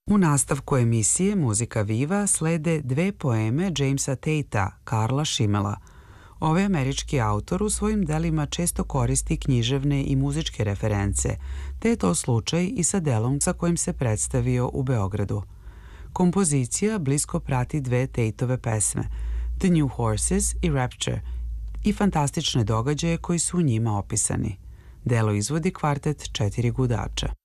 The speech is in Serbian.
U nastavku emisije Muzika Viva slede dve poeme Jamesa Tatea, Karla Schimmela. Ovaj američki autor u svojim delima često koristi književne i muzičke reference, te je to slučaj i sa delom sa kojim se predstavio u Beogradu. Kompozicija blisko prati dve Tateove pesme, The New Horses i Rapture, i fantastične događaje koji su u njima opisani. Delo izvodi kvartet 4 gudača.